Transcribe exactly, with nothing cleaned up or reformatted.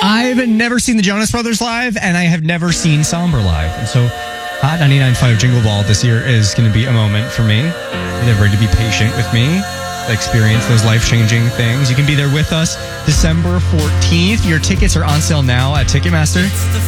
I've never seen the Jonas Brothers live, and I have never seen Somber live. And so Hot ninety-nine point five Jingle Ball this year is going to be a moment for me. Everybody to be patient with me, experience those life-changing things. You can be there with us December fourteenth. Your tickets are on sale now at Ticketmaster.